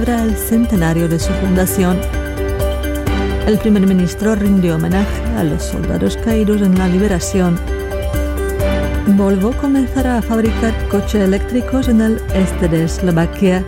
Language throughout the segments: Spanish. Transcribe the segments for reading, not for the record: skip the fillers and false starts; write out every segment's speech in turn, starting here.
Era el centenario de su fundación. El primer ministro rindió homenaje a los soldados caídos en la liberación. Volvo comenzará a fabricar coches eléctricos en el este de Eslovaquia.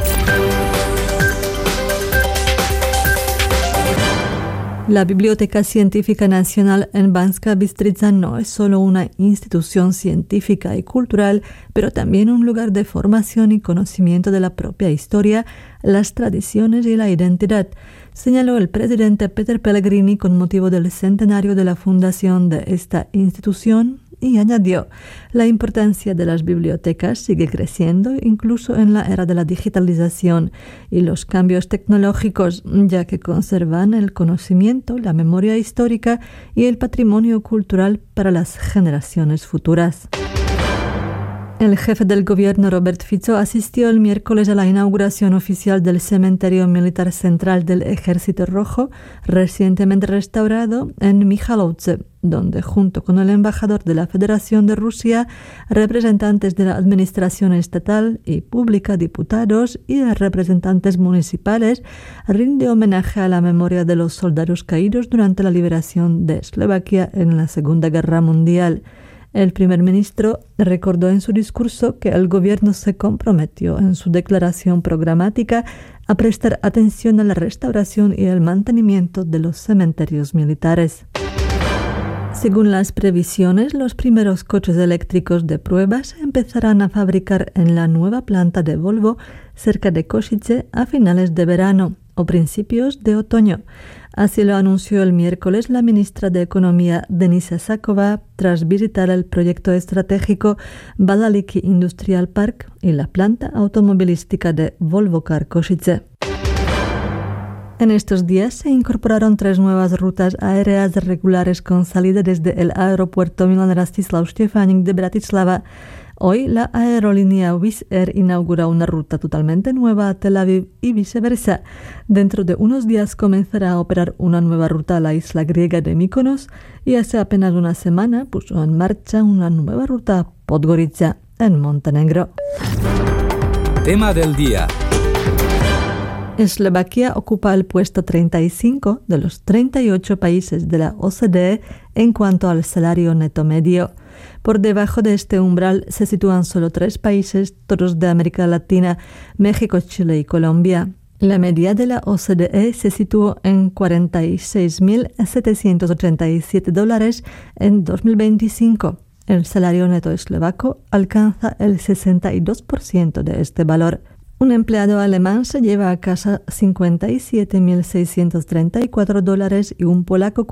La Biblioteca Científica Nacional en Banská Bystrica no es solo una institución científica y cultural, pero también un lugar de formación y conocimiento de la propia historia, las tradiciones y la identidad, señaló el presidente Peter Pellegrini con motivo del centenario de la fundación de esta institución. Y añadió, la importancia de las bibliotecas sigue creciendo incluso en la era de la digitalización y los cambios tecnológicos, ya que conservan el conocimiento, la memoria histórica y el patrimonio cultural para las generaciones futuras. El jefe del gobierno, Robert Fico, asistió el miércoles a la inauguración oficial del Cementerio Militar Central del Ejército Rojo, recientemente restaurado en Michalovce, donde junto con el embajador de la Federación de Rusia, representantes de la administración estatal y pública, diputados y representantes municipales, rinde homenaje a la memoria de los soldados caídos durante la liberación de Eslovaquia en la Segunda Guerra Mundial. El primer ministro recordó en su discurso que el gobierno se comprometió en su declaración programática a prestar atención a la restauración y el mantenimiento de los cementerios militares. Según las previsiones, los primeros coches eléctricos de prueba se empezarán a fabricar en la nueva planta de Volvo cerca de Košice a finales de verano o principios de otoño. Así lo anunció el miércoles la ministra de Economía, Denisa Sáková, tras visitar el proyecto estratégico Badaliki Industrial Park y la planta automovilística de Volvo Car Košice. En estos días se incorporaron 3 nuevas rutas aéreas regulares con salida desde el aeropuerto Milan Rastislav Štefánik de Bratislava. Hoy la aerolínea Wizz Air inaugura una ruta totalmente nueva a Tel Aviv y viceversa. Dentro de unos días comenzará a operar una nueva ruta a la isla griega de Mykonos y hace apenas una semana puso en marcha una nueva ruta a Podgorica, en Montenegro. Tema del día. Eslovaquia ocupa el puesto 35 de los 38 países de la OCDE en cuanto al salario neto medio. Por debajo de este umbral se sitúan solo 3 países, todos de América Latina, México, Chile y Colombia. La media de la OCDE se situó en $46.787 en 2025. El salario neto eslovaco alcanza el 62% de este valor. Un empleado alemán se lleva a casa $57.634 y un polaco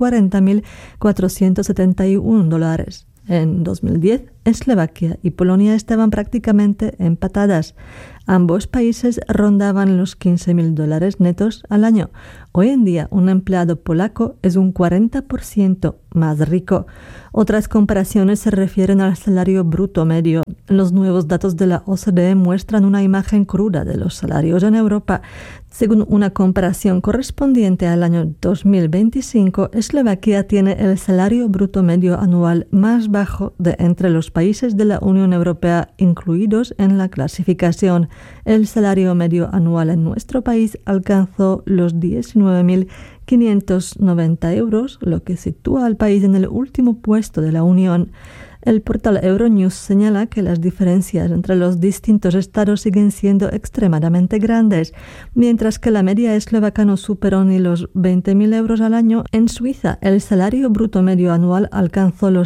$40.471. En 2010, Eslovaquia y Polonia estaban prácticamente empatadas. Ambos países rondaban los $15.000 netos al año. Hoy en día, un empleado polaco es un 40% más rico. Otras comparaciones se refieren al salario bruto medio. Los nuevos datos de la OCDE muestran una imagen cruda de los salarios en Europa. Según una comparación correspondiente al año 2025, Eslovaquia tiene el salario bruto medio anual más bajo de entre los países de la Unión Europea incluidos en la clasificación. El salario medio anual en nuestro país alcanzó los 19.590 euros, lo que sitúa al país en el último puesto de la Unión. El portal Euronews señala que las diferencias entre los distintos estados siguen siendo extremadamente grandes. Mientras que la media eslovaca no superó ni los 20.000 euros al año, en Suiza el salario bruto medio anual alcanzó los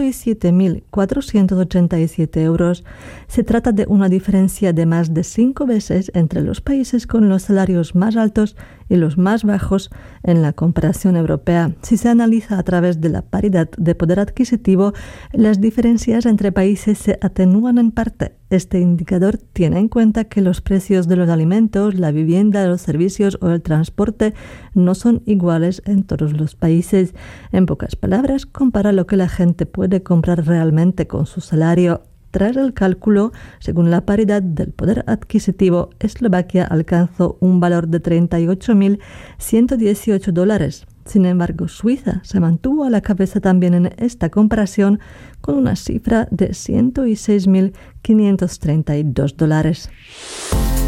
107.487 euros. Se trata de una diferencia de más de 5 veces entre los países con los salarios más altos y los más bajos en la comparación europea. Si se analiza a través de la paridad de poder adquisitivo, las diferencias entre países se atenúan en parte. Este indicador tiene en cuenta que los precios de los alimentos, la vivienda, los servicios o el transporte no son iguales en todos los países. En pocas palabras, compara lo que la gente puede comprar realmente con su salario. Tras el cálculo, según la paridad del poder adquisitivo, Eslovaquia alcanzó un valor de $30.118. Sin embargo, Suiza se mantuvo a la cabeza también en esta comparación con una cifra de $106.532.